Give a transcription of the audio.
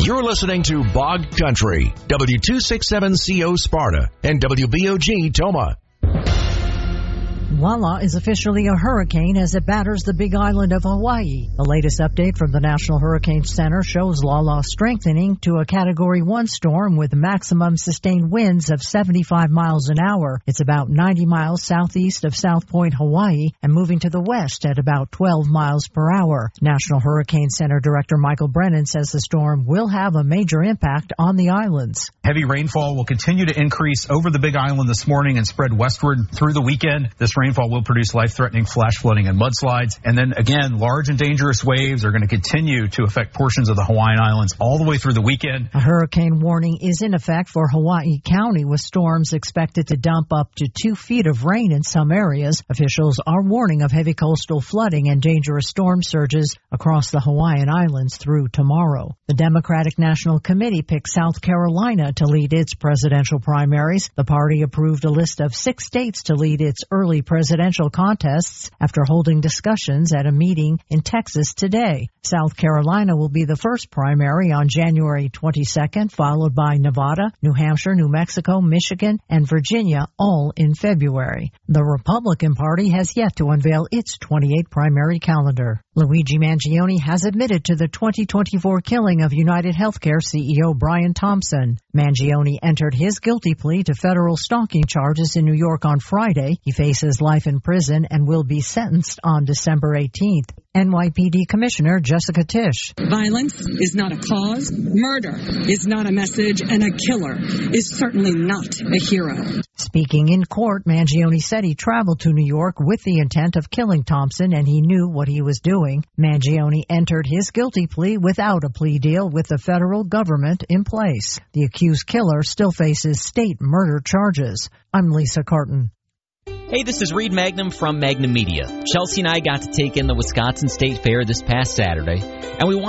You're listening to Bog Country, W267CO Sparta and WBOG Toma. Lala is officially a hurricane as it batters the Big Island of Hawaii. The latest update from the National Hurricane Center shows Lala strengthening to a Category 1 storm with maximum sustained winds of 75 miles an hour. It's about 90 miles southeast of South Point, Hawaii, and moving to the west at about 12 miles per hour. National Hurricane Center Director Michael Brennan says the storm will have a major impact on the islands. Heavy rainfall will continue to increase over the Big Island this morning and spread westward through the weekend. This rainfall will produce life-threatening flash flooding and mudslides. And then again, large and dangerous waves are going to continue to affect portions of the Hawaiian Islands all the way through the weekend. A hurricane warning is in effect for Hawaii County, with storms expected to dump up to 2 feet of rain in some areas. Officials are warning of heavy coastal flooding and dangerous storm surges across the Hawaiian Islands through tomorrow. The Democratic National Committee picked South Carolina to lead its presidential primaries. The party approved a list of 6 states to lead its early presidential contests after holding discussions at a meeting in Texas today. South Carolina will be the first primary on January 22nd, followed by Nevada, New Hampshire, New Mexico, Michigan, and Virginia, all in February. The Republican Party has yet to unveil its 28 primary calendar. Luigi Mangione has admitted to the 2024 killing of United Healthcare CEO Brian Thompson. Mangione entered his guilty plea to federal stalking charges in New York on Friday. He faces life in prison and will be sentenced on December 18th. NYPD Commissioner Jessica Tisch. Violence is not a cause, murder is not a message, and a killer is certainly not a hero. Speaking in court, Mangione said he traveled to New York with the intent of killing Thompson and he knew what he was doing. Mangione entered his guilty plea without a plea deal with the federal government in place. The accused killer still faces state murder charges. I'm Lisa Carton. Hey, this is Reed Magnum from Magnum Media. Chelsea and I got to take in the Wisconsin State Fair this past Saturday, and we